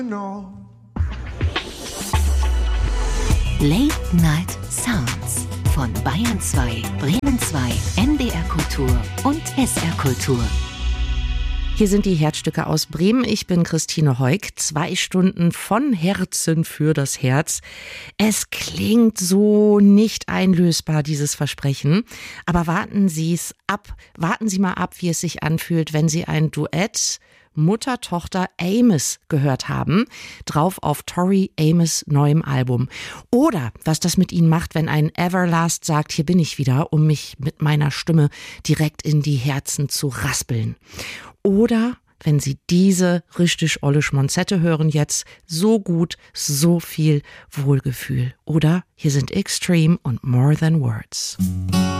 Late Night Sounds von Bayern 2, Bremen 2, NDR Kultur und SR Kultur. Hier sind die Herzstücke aus Bremen. Ich bin Christine Heuk. 2 Stunden von Herzen für das Herz. Es klingt so nicht einlösbar, dieses Versprechen. Aber warten Sie mal ab, wie es sich anfühlt, wenn Sie ein Duett Mutter-Tochter Amos gehört haben, drauf auf Tori Amos' neuem Album. Oder was das mit Ihnen macht, wenn ein Everlast sagt, hier bin ich wieder, um mich mit meiner Stimme direkt in die Herzen zu raspeln. Oder wenn Sie diese richtig olle Schmonzette hören jetzt, so gut, so viel Wohlgefühl. Oder hier sind Extreme und More Than Words.